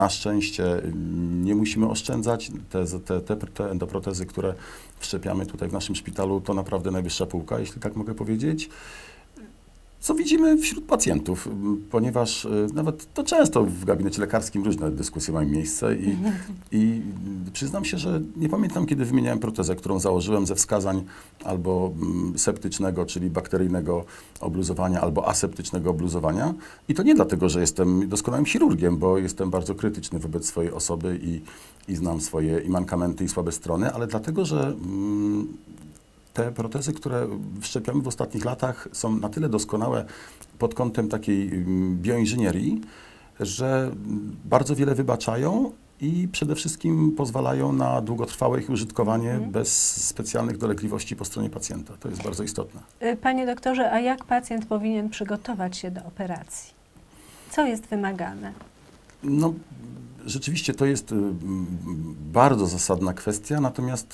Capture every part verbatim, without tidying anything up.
Na szczęście nie musimy oszczędzać. Te, te, te, te endoprotezy, które wszczepiamy tutaj w naszym szpitalu, to naprawdę najwyższa półka, jeśli tak mogę powiedzieć. Co widzimy wśród pacjentów, ponieważ nawet to często w gabinecie lekarskim różne dyskusje mają miejsce i, i przyznam się, że nie pamiętam, kiedy wymieniałem protezę, którą założyłem ze wskazań albo septycznego, czyli bakteryjnego obluzowania, albo aseptycznego obluzowania. I to nie dlatego, że jestem doskonałym chirurgiem, bo jestem bardzo krytyczny wobec swojej osoby i, i znam swoje i mankamenty, i słabe strony, ale dlatego, że mm, te protezy, które wszczepiamy w ostatnich latach, są na tyle doskonałe pod kątem takiej bioinżynierii, że bardzo wiele wybaczają i przede wszystkim pozwalają na długotrwałe ich użytkowanie mm. bez specjalnych dolegliwości po stronie pacjenta. To jest bardzo istotne. Panie doktorze, a jak pacjent powinien przygotować się do operacji? Co jest wymagane? No, rzeczywiście to jest bardzo zasadna kwestia, natomiast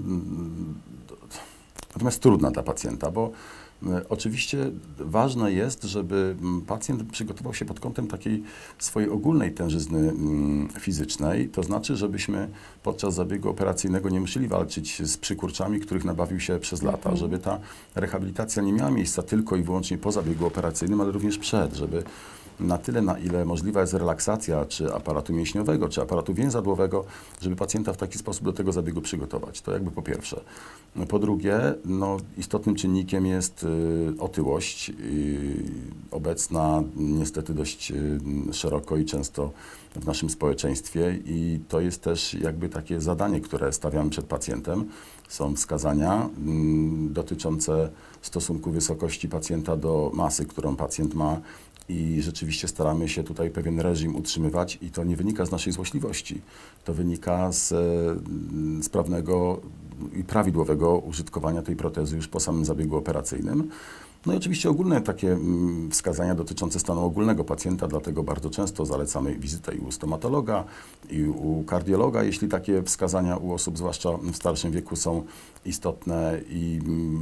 Natomiast trudna dla pacjenta, bo y, oczywiście ważne jest, żeby pacjent przygotował się pod kątem takiej swojej ogólnej tężyzny y, fizycznej, to znaczy, żebyśmy podczas zabiegu operacyjnego nie musieli walczyć z przykurczami, których nabawił się przez lata, mhm. żeby ta rehabilitacja nie miała miejsca tylko i wyłącznie po zabiegu operacyjnym, ale również przed, żeby na tyle, na ile możliwa jest relaksacja czy aparatu mięśniowego, czy aparatu więzadłowego, żeby pacjenta w taki sposób do tego zabiegu przygotować. To jakby po pierwsze. Po drugie, no, istotnym czynnikiem jest y, otyłość, y, obecna niestety dość y, szeroko i często w naszym społeczeństwie i to jest też jakby takie zadanie, które stawiamy przed pacjentem. Są wskazania y, dotyczące stosunku wysokości pacjenta do masy, którą pacjent ma. I rzeczywiście staramy się tutaj pewien reżim utrzymywać i to nie wynika z naszej złośliwości. To wynika z sprawnego i prawidłowego użytkowania tej protezy już po samym zabiegu operacyjnym. No i oczywiście ogólne takie wskazania dotyczące stanu ogólnego pacjenta, dlatego bardzo często zalecamy wizytę i u stomatologa, i u kardiologa, jeśli takie wskazania u osób, zwłaszcza w starszym wieku, są istotne i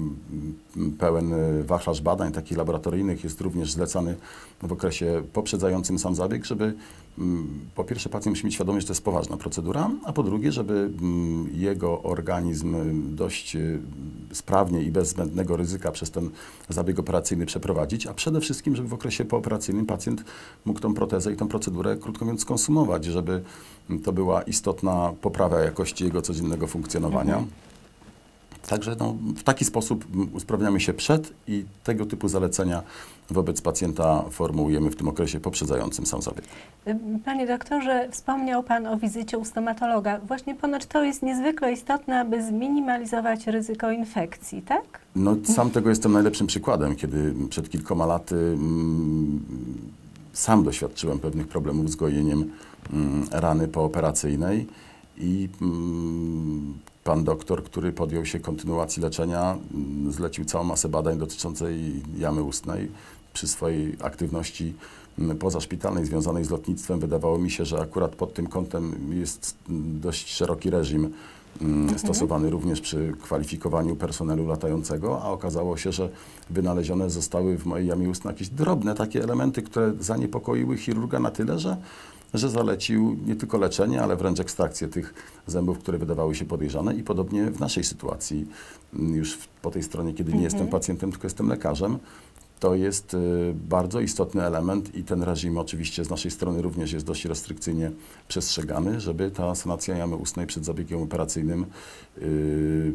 pełen wachlarz badań takich laboratoryjnych jest również zlecany w okresie poprzedzającym sam zabieg, żeby po pierwsze pacjent musi mieć świadomość, że to jest poważna procedura, a po drugie, żeby jego organizm dość sprawnie i bez zbędnego ryzyka przez ten zabieg operacyjny przeprowadzić, a przede wszystkim, żeby w okresie pooperacyjnym pacjent mógł tą protezę i tą procedurę, krótko mówiąc, skonsumować, żeby to była istotna poprawa jakości jego codziennego funkcjonowania. Mhm. Także no, w taki sposób usprawniamy się przed i tego typu zalecenia wobec pacjenta formułujemy w tym okresie poprzedzającym sam zabieg. Panie doktorze, wspomniał Pan o wizycie u stomatologa. Właśnie ponoć to jest niezwykle istotne, aby zminimalizować ryzyko infekcji, tak? No sam tego jestem najlepszym przykładem, kiedy przed kilkoma laty mm, sam doświadczyłem pewnych problemów z gojeniem mm, rany pooperacyjnej i mm, pan doktor, który podjął się kontynuacji leczenia, zlecił całą masę badań dotyczącej jamy ustnej. Przy swojej aktywności pozaszpitalnej związanej z lotnictwem wydawało mi się, że akurat pod tym kątem jest dość szeroki reżim mhm. stosowany również przy kwalifikowaniu personelu latającego, a okazało się, że wynalezione zostały w mojej jamie ustnej jakieś drobne takie elementy, które zaniepokoiły chirurga na tyle, że że zalecił nie tylko leczenie, ale wręcz ekstrakcję tych zębów, które wydawały się podejrzane i podobnie w naszej sytuacji, już po tej stronie, kiedy nie mhm. jestem pacjentem, tylko jestem lekarzem, to jest y, bardzo istotny element i ten reżim oczywiście z naszej strony również jest dość restrykcyjnie przestrzegany, żeby ta sanacja jamy ustnej przed zabiegiem operacyjnym y,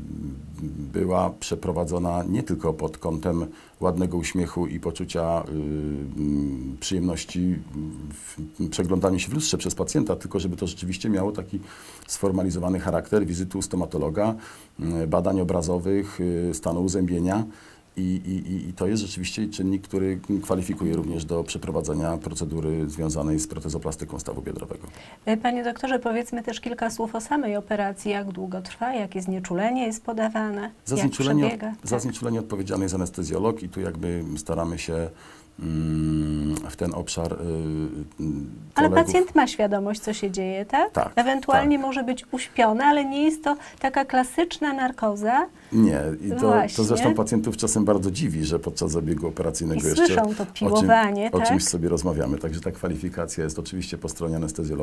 była przeprowadzona nie tylko pod kątem ładnego uśmiechu i poczucia y, y, przyjemności w przeglądaniu się w lustrze przez pacjenta, tylko żeby to rzeczywiście miało taki sformalizowany charakter wizyty u stomatologa, y, badań obrazowych, y, stanu uzębienia. I, i, I to jest rzeczywiście czynnik, który kwalifikuje również do przeprowadzenia procedury związanej z protezoplastyką stawu biodrowego. Panie doktorze, powiedzmy też kilka słów o samej operacji. Jak długo trwa, jakie znieczulenie jest podawane, za jak znieczulenie, przebiega? Za znieczulenie odpowiedzialny jest anestezjolog i tu jakby staramy się w ten obszar y, Ale kolegów. pacjent ma świadomość, co się dzieje, tak? Tak, Ewentualnie tak. może być uśpiony, ale nie jest to taka klasyczna narkoza. Nie, i to, Właśnie. to zresztą pacjentów czasem bardzo dziwi, że podczas zabiegu operacyjnego I jeszcze słyszą to o, czym, piłowanie, o tak? czymś sobie rozmawiamy. Także ta kwalifikacja jest oczywiście po stronie anestezjologa.